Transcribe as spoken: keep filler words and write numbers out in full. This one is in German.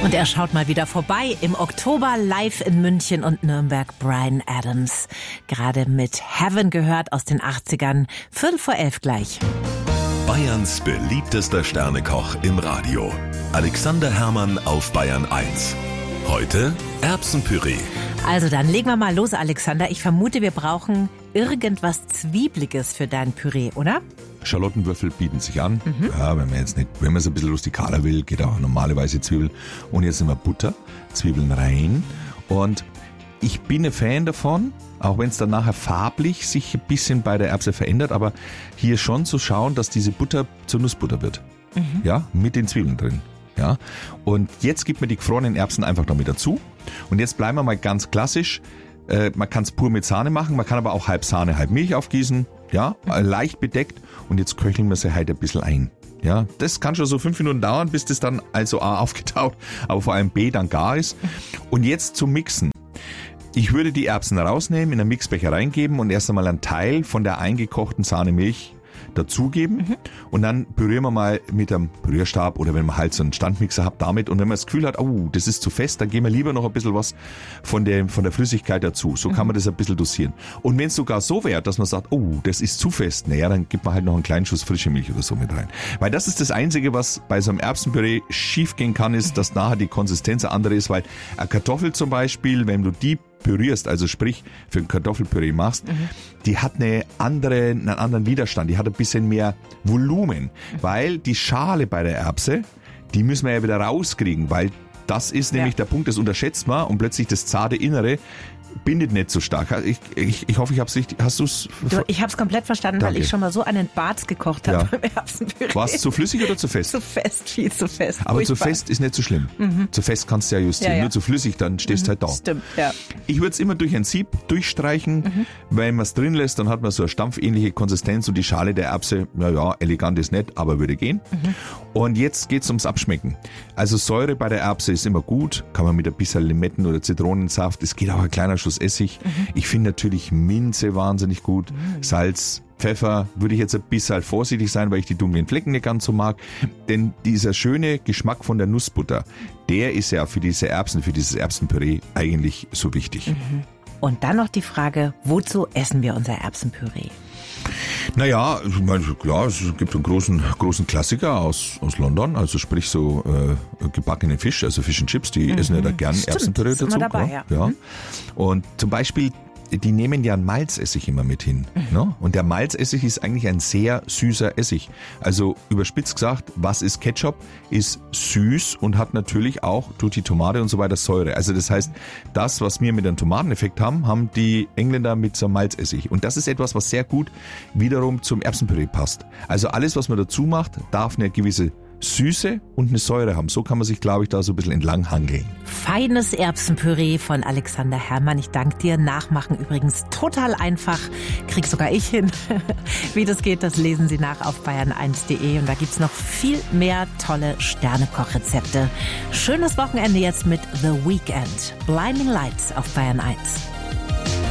Und er schaut mal wieder vorbei. Im Oktober live in München und Nürnberg Bryan Adams. Gerade mit Heaven gehört aus den achtzigern. Viertel vor elf gleich. Bayerns beliebtester Sternekoch im Radio. Alexander Herrmann auf Bayern eins. Heute Erbsenpüree. Also dann legen wir mal los, Alexander. Ich vermute, wir brauchen irgendwas Zwiebliges für dein Püree, oder? Schalottenwürfel bieten sich an. Mhm. Ja, wenn man jetzt nicht, wenn man es ein bisschen rustikaler will, geht auch normalerweise Zwiebeln. Und jetzt nehmen wir Butter, Zwiebeln rein. Und ich bin ein Fan davon, auch wenn es dann nachher farblich sich ein bisschen bei der Erbse verändert, aber hier schon zu schauen, dass diese Butter zur Nussbutter wird. Mhm. Ja, mit den Zwiebeln drin. Ja, und jetzt gibt man die gefrorenen Erbsen einfach noch mit dazu. Und jetzt bleiben wir mal ganz klassisch. Äh, man kann es pur mit Sahne machen, man kann aber auch halb Sahne, halb Milch aufgießen. Ja, leicht bedeckt. Und jetzt köcheln wir sie halt ein bisschen ein. Ja, das kann schon so fünf Minuten dauern, bis das dann also A aufgetaucht, aber vor allem B dann gar ist. Und jetzt zum Mixen. Ich würde die Erbsen rausnehmen, in einen Mixbecher reingeben und erst einmal einen Teil von der eingekochten Sahne-Milch dazugeben. Mhm. Und dann pürieren wir mal mit einem Pürierstab oder wenn man halt so einen Standmixer hat damit. Und wenn man das Gefühl hat, oh, das ist zu fest, dann geben wir lieber noch ein bisschen was von der, von der Flüssigkeit dazu. So mhm. kann man das ein bisschen dosieren. Und wenn es sogar so wäre, dass man sagt, oh, das ist zu fest, naja, dann gibt man halt noch einen kleinen Schuss frische Milch oder so mit rein. Weil das ist das Einzige, was bei so einem Erbsenpüree schief gehen kann, ist, dass nachher die Konsistenz eine andere ist, weil eine Kartoffel zum Beispiel, wenn du die pürierst, also sprich für ein Kartoffelpüree machst, mhm. die hat eine andere, einen anderen Widerstand, die hat ein bisschen mehr Volumen, mhm. weil die Schale bei der Erbse, die müssen wir ja wieder rauskriegen, weil das ist nämlich ja. der Punkt, das unterschätzt man und plötzlich das zarte Innere bindet nicht so stark. Ich, ich, ich hoffe, ich habe es richtig. Hast du's? Du, ich habe es komplett verstanden, Danke. Weil ich schon mal so einen Barz gekocht habe ja. beim Erbsenpüree. War es zu flüssig oder zu fest? Zu fest, viel zu fest. Aber Furchtbar. zu fest ist nicht so schlimm. Mhm. Zu fest kannst du ja justieren. Ja, ja. Nur zu flüssig, dann stehst du mhm. halt da. Stimmt, ja. Ich würde es immer durch ein Sieb durchstreichen. Mhm. Wenn man es drin lässt, dann hat man so eine stampfähnliche Konsistenz und die Schale der Erbse, naja, elegant ist nicht, aber würde gehen. Mhm. Und jetzt geht's ums Abschmecken. Also Säure bei der Erbse ist immer gut. Kann man mit ein bisschen Limetten- oder Zitronensaft. Es geht auch ein kleiner Schuss Essig. Mhm. Ich finde natürlich Minze wahnsinnig gut. Mhm. Salz, Pfeffer würde ich jetzt ein bisschen vorsichtig sein, weil ich die dunklen Flecken nicht ganz so mag. Denn dieser schöne Geschmack von der Nussbutter, der ist ja für diese Erbsen, für dieses Erbsenpüree eigentlich so wichtig. Mhm. Und dann noch die Frage, wozu essen wir unser Erbsenpüree? Naja, ich meine, klar, es gibt einen großen, großen Klassiker aus, aus London, also sprich so äh, gebackenen Fisch, also Fish and Chips, die mhm. essen ja da gern Stimmt, Erbsenpüree dazu. Dabei, ja. Ja. Mhm. Und zum Beispiel, die nehmen ja einen Malzessig immer mit hin. Mhm. Ne? Und der Malzessig ist eigentlich ein sehr süßer Essig. Also überspitzt gesagt, was ist Ketchup? Ist süß und hat natürlich auch durch die Tomate und so weiter Säure. Also das heißt, das, was wir mit einem Tomateneffekt haben, haben die Engländer mit so einem Malzessig. Und das ist etwas, was sehr gut wiederum zum Erbsenpüree passt. Also alles, was man dazu macht, darf eine gewisse Süße und eine Säure haben. So kann man sich, glaube ich, da so ein bisschen entlang hangeln. Feines Erbsenpüree von Alexander Herrmann. Ich danke dir. Nachmachen übrigens total einfach. Krieg sogar ich hin. Wie das geht, das lesen Sie nach auf bayern eins punkt de. Und da gibt's noch viel mehr tolle Sternekochrezepte. Schönes Wochenende jetzt mit The Weekend. Blinding Lights auf Bayern eins.